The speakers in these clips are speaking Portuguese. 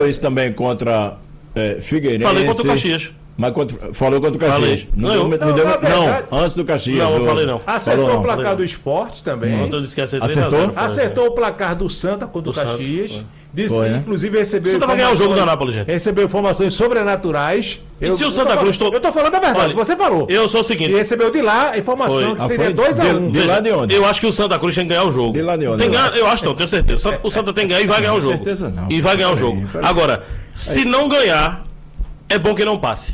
isso também contra Figueirense. Falei contra o Caxias. Mas falou contra o Caxias. Não, antes do Caxias. Não, eu falei não. Acertou o placar do Sport também. Eu disse que Acertou? Acertou o placar do Santa contra o Caxias. Disse que, inclusive, recebeu. O Santa vai ganhar o jogo da Nápoles, gente. Recebeu informações sobrenaturais. E se o Santa Cruz. Eu tô falando a verdade, Olha, você falou. Eu sou o seguinte. E recebeu de lá a informação que seria 2-1. De lá de onde? Eu acho que o Santa Cruz tem que ganhar o jogo. De lá de onde? Eu acho não, tenho certeza. O Santa tem que ganhar e vai ganhar o jogo. certeza não. E vai ganhar o jogo. Agora, se não ganhar, é bom que não passe.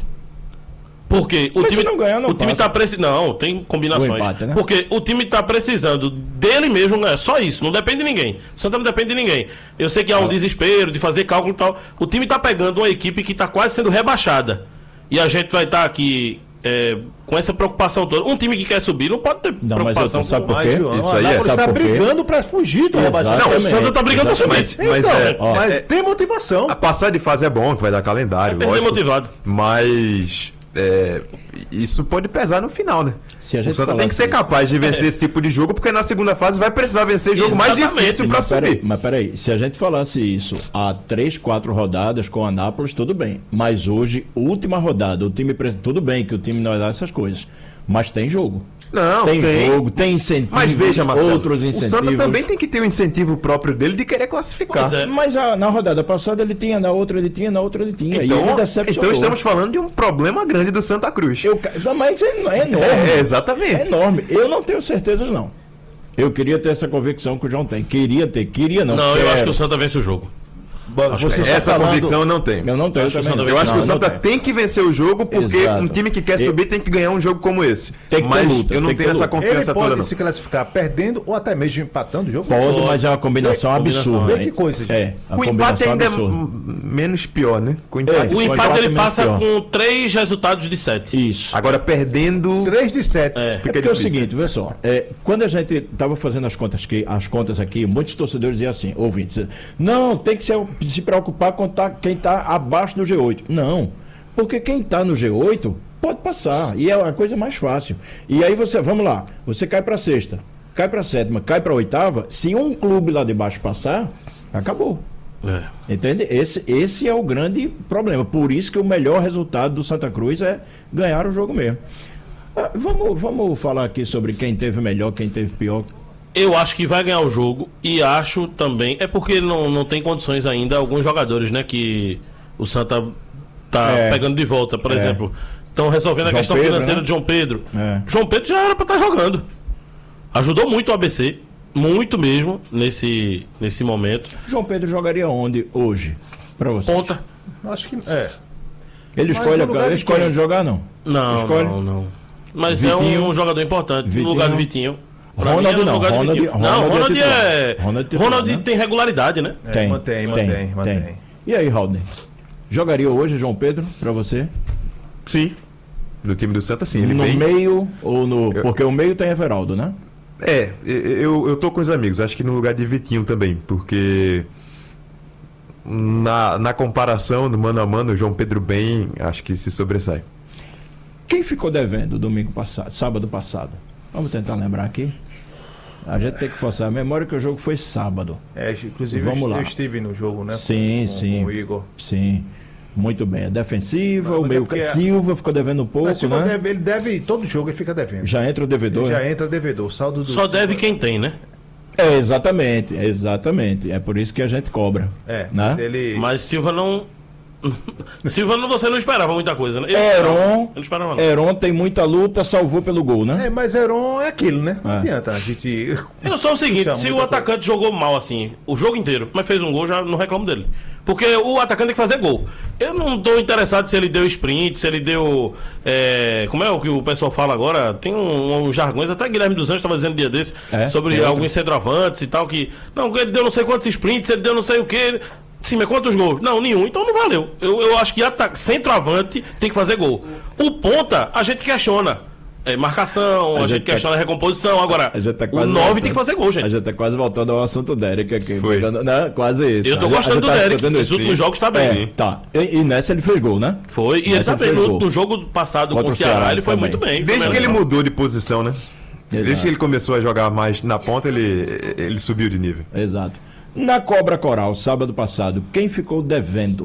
Porque o Mas time se não ganhar, não time passa. tá precisando. Não, tem combinações. O empate, né? Porque o time tá precisando dele mesmo ganhar. Só isso, não depende de ninguém. O Santa não depende de ninguém. Eu sei que há um desespero de fazer cálculo e tal. O time tá pegando uma equipe que tá quase sendo rebaixada. E a gente vai estar aqui com essa preocupação toda. Um time que quer subir não pode ter preocupação. Sabe por quê? Isso aí está brigando para fugir do rebaixamento. Não, o Santa tá brigando para subir. Mas tem motivação. A passar de fase é bom, que vai dar calendário. É motivado. Mas isso pode pesar no final, né? O Santa tem que ser capaz de vencer esse tipo de jogo, porque na segunda fase vai precisar vencer jogo mais difícil para subir. Mas peraí, se a gente falasse isso há 3, 4 rodadas com a Nápoles, tudo bem. Mas hoje, última rodada, o time tudo bem que o time não dá essas coisas, mas tem jogo. Não, tem jogo, tem incentivos, mas veja, Marcelo, outros incentivos. O Santa também tem que ter um incentivo próprio dele de querer classificar. Mas na rodada passada ele tinha, na outra ele tinha, na outra ele tinha. Então, e ele decepcionou. Então estamos falando de um problema grande do Santa Cruz. Mas é enorme. Exatamente. É enorme. Eu não tenho certezas, não. Eu queria ter essa convicção que o João tem. Queria não. Não, eu acho que o Santa vence o jogo. Essa convicção eu não tenho. Eu não tenho também. Eu acho que o Santa tem que vencer o jogo, porque um time que quer subir tem que ganhar um jogo como esse. Mas eu não tenho essa confiança toda. Ele pode se classificar perdendo ou até mesmo empatando o jogo? Pode, mas é uma combinação absurda. Que coisa. O empate ainda é menos pior, né? O empate ele passa com 3 resultados de 7. Isso. Agora perdendo 3 de 7. Fica difícil. É o seguinte, vê só. Quando a gente estava fazendo as contas aqui, muitos torcedores diziam assim, ouvintes, não, tem que se preocupar com quem está abaixo do G8. Não, porque quem está no G8 pode passar, e é a coisa mais fácil. E aí vamos lá, você cai para a sexta, cai para a sétima, cai para a oitava, se um clube lá de baixo passar, acabou. Entende? Esse é o grande problema. Por isso que o melhor resultado do Santa Cruz é ganhar o jogo mesmo. Vamos falar aqui sobre quem teve melhor, quem teve pior. Eu acho que vai ganhar o jogo e acho também. É porque não tem condições ainda alguns jogadores, né? Que o Santa tá pegando de volta, por exemplo. Estão resolvendo a questão financeira, né? De João Pedro. João Pedro já era para estar jogando. Ajudou muito o ABC, muito mesmo, nesse momento. João Pedro jogaria onde hoje? Para você? Ponta. Acho que Ele escolhe onde jogar, não? Não. Mas Vitinho, é um jogador importante no lugar do Vitinho. Ronald não. Ronald tem regularidade, né? Mantém. E aí, Raul? Jogaria hoje João Pedro para você? Sim. No time do Santa, sim. Ele no meio ou no... Porque o meio tem Everaldo, né? Eu tô com os amigos. Acho que no lugar de Vitinho também. Porque na comparação do mano a mano, o João Pedro bem, acho que se sobressai. Quem ficou devendo sábado passado? Vamos tentar lembrar aqui. A gente tem que forçar a memória que o jogo foi sábado. Inclusive vamos lá. Eu estive no jogo, né? Sim. Com o Igor. Sim. Muito bem. A defensiva, o meio Silva ficou devendo um pouco, né? Ele deve, todo jogo ele fica devendo. Já entra o devedor? Já entra o devedor. Saldo do Só deve quem tem, né? Exatamente. É por isso que a gente cobra. Né? Mas Silva não... você não esperava muita coisa, né? Heron tem muita luta, salvou pelo gol, né? Mas Heron é aquilo, né? Não adianta a gente... Eu sou o seguinte, se o atacante jogou mal assim, o jogo inteiro, mas fez um gol, já não reclamo dele. Porque o atacante tem que fazer gol. Eu não estou interessado se ele deu sprint, se ele deu... como é o que o pessoal fala agora? Tem uns jargões, até Guilherme dos Anjos estava dizendo um dia desse, sobre alguns centroavantes e tal, que... Não, ele deu não sei quantos sprints, ele deu não sei o que... Sim, mas quantos gols? Não, nenhum, então não valeu. Eu acho que centroavante tem que fazer gol. O ponta, a gente questiona. Marcação, a gente questiona a recomposição. Agora, o 9 tem que fazer gol, gente. A gente tá quase voltando ao assunto do Derek aqui. Foi. Quase isso. Eu tô gostando do Derek. Nos últimos jogos tá bem. Tá. E nessa ele fez gol, né? Foi. E ele tá bem. No jogo passado com o Ceará, ele foi muito bem. Desde que ele mudou de posição, né? Desde que ele começou a jogar mais na ponta, ele subiu de nível. Exato. Na Cobra Coral, sábado passado, quem ficou devendo?